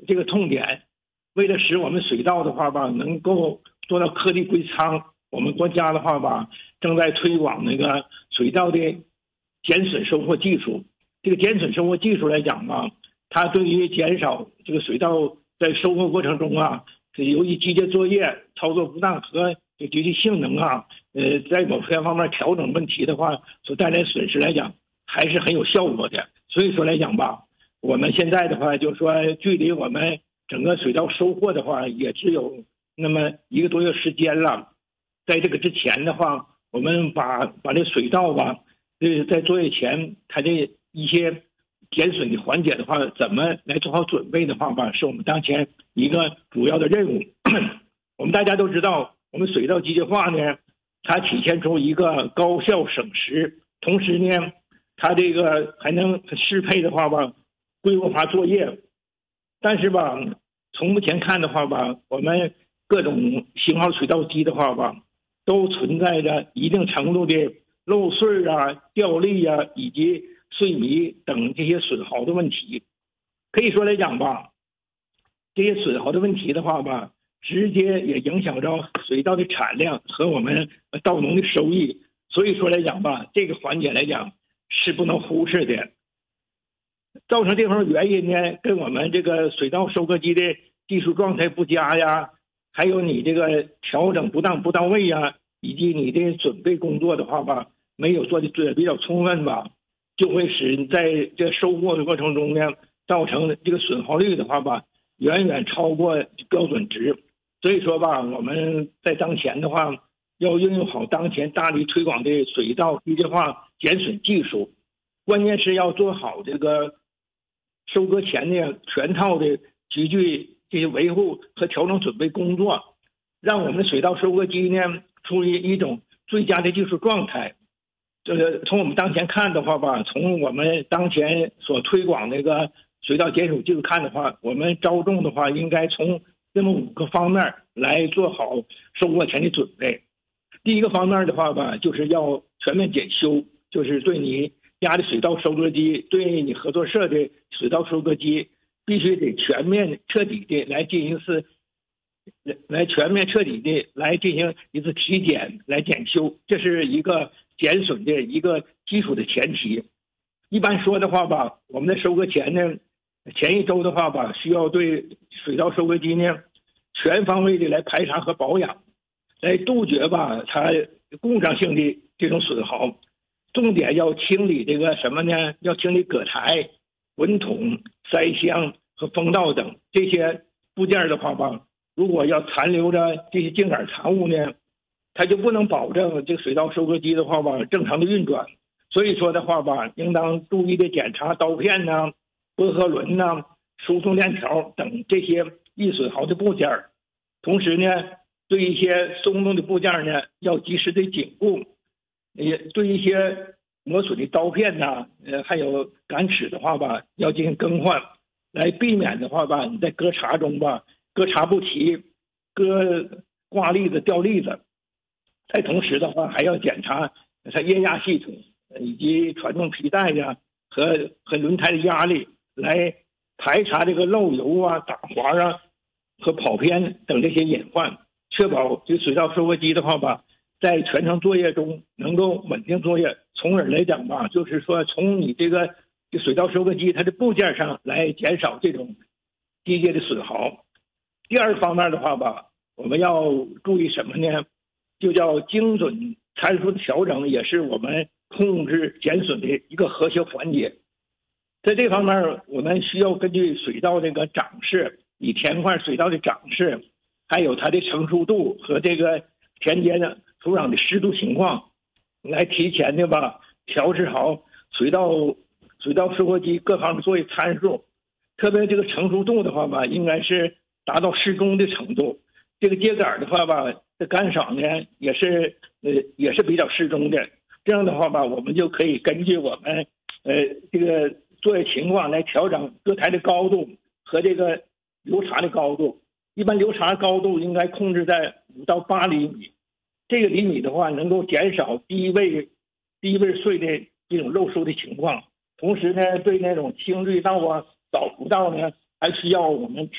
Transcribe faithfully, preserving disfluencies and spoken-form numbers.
这个痛点。为了使我们水稻的话吧，能够做到颗粒归仓，我们国家的话吧，正在推广那个水稻的减损收获技术。这个减损收获技术来讲吧，它对于减少这个水稻在收获过程中啊，由于机械作业操作不当和这机器性能啊，呃，在某些方面调整问题的话，所带来损失来讲，还是很有效果的。所以说来讲吧，我们现在的话，就是说距离我们整个水稻收获的话，也只有那么一个多月时间了。在这个之前的话，我们把把这水稻吧，呃，在作业前，它的一些减损的环节的话，怎么来做好准备的话吧，是我们当前一个主要的任务。我们大家都知道，我们水稻机械化呢，它体现出一个高效省时，同时呢，它这个还能适配的话吧，规模化作业。但是吧，从目前看的话吧，我们各种型号水稻机的话吧，都存在着一定程度的漏穗啊、掉粒啊，以及碎糜等这些损耗的问题。可以说来讲吧，这些损耗的问题的话吧，直接也影响着水稻的产量和我们稻农的收益。所以说来讲吧，这个环节来讲是不能忽视的。造成这方面原因呢，跟我们这个水稻收割机的技术状态不佳呀，还有你这个调整不当不到位呀，以及你的准备工作的话吧，没有做的比较充分吧，就会使在这收获的过程中呢，造成这个损耗率的话吧，远远超过标准值。所以说吧，我们在当前的话，要运用好当前大力推广的水稻机械化减损技术，关键是要做好这个收割前的全套的机具这些维护和调整准备工作，让我们的水稻收割机呢处于一种最佳的技术状态。这个从我们当前看的话吧，从我们当前所推广那个水稻减损技术看的话，我们着重的话应该从这么五个方面来做好收获前的准备。第一个方面的话吧，就是要全面检修，就是对你家的水稻收割机，对你合作社的水稻收割机，必须得全面彻底的来进行一次，来全面彻底的来进行一次体检，来检修，这是一个减损的一个基础的前提。一般说的话吧，我们在收割前呢，前一周的话吧，需要对水稻收割机呢全方位的来排查和保养，来杜绝吧它故障性的这种损耗。重点要清理这个什么呢？要清理葛台、滚筒、塞箱和风道等这些部件的话吧，如果要残留着这些茎秆残物呢，它就不能保证这个水稻收割机的话吧正常的运转。所以说的话吧，应当注意的检查刀片呢、薄荷轮呢、输送链条等这些易损耗的部件。同时呢，对一些松动的部件呢，要及时的紧固。也对一些磨损的刀片呐，呃，还有杆尺的话吧，要进行更换，来避免的话吧，你在割茬中吧，割茬不齐，割挂粒子掉粒子。在同时的话，还要检查它液压系统以及传动皮带呀、啊、和和轮胎的压力，来排查这个漏油啊、打滑啊和跑偏等这些隐患，确保这个水稻收割机的话吧，在全程作业中能够稳定作业。从而来讲吧，就是说从你这个水稻收割机它的部件上来减少这种机械的损耗。第二方面的话吧，我们要注意什么呢？就叫精准参数的调整，也是我们控制减损的一个核心环节。在这方面，我们需要根据水稻这个长势，以田块水稻的长势，还有它的成熟度和这个田间的土壤的湿度情况，来提前的吧调试好水稻水稻收割机各方面作业参数。特别这个成熟度的话吧，应该是达到适中的程度。这个秸秆的话吧，这干爽呢也是呃也是比较适中的。这样的话吧，我们就可以根据我们呃这个作业情况来调整割台的高度和这个流茬的高度。一般流茬高度应该控制在五到八厘米。这个厘米的话，能够减少低位低位穗的这种漏收的情况。同时呢，对那种青绿稻啊、枣核稻呢，还需要我们